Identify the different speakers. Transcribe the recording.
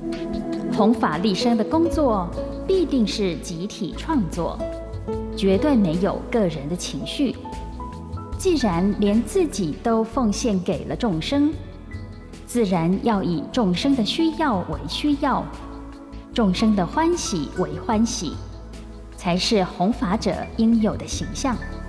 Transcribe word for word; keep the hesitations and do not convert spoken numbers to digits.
Speaker 1: 弘法利生的工作必定是集体创作，绝对没有个人的情绪。既然连自己都奉献给了众生，自然要以众生的需要为需要，众生的欢喜为欢喜，才是弘法者应有的形象。